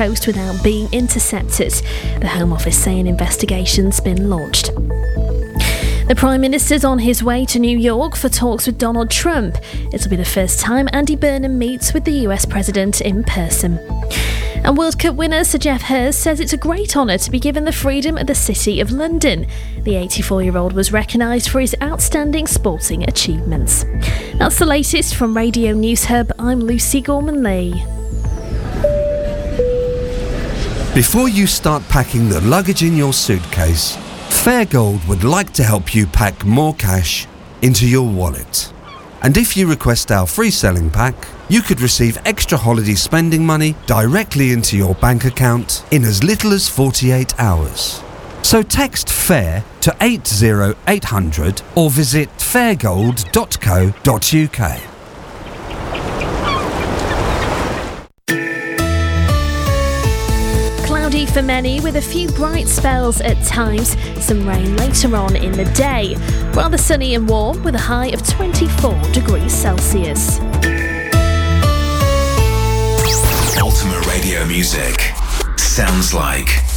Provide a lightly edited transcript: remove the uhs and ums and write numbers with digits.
coast without being intercepted. The Home Office say an investigation's been launched. The Prime Minister's on his way to New York for talks with Donald Trump. It'll be the first time Andy Burnham meets with the US President in person. And World Cup winner Sir Geoff Hurst says it's a great honour to be given the freedom of the City of London. The 84-year-old was recognised for his outstanding sporting achievements. That's the latest from Radio News Hub. I'm Lucy Gorman-Lee. Before you start packing the luggage in your suitcase, Fairgold would like to help you pack more cash into your wallet. And if you request our free selling pack, you could receive extra holiday spending money directly into your bank account in as little as 48 hours. So text FAIR to 80800 or visit fairgold.co.uk. Cloudy for many, with a few bright spells at times, some rain later on in the day. Rather sunny and warm, with a high of 24 degrees Celsius. Ultimate radio music sounds like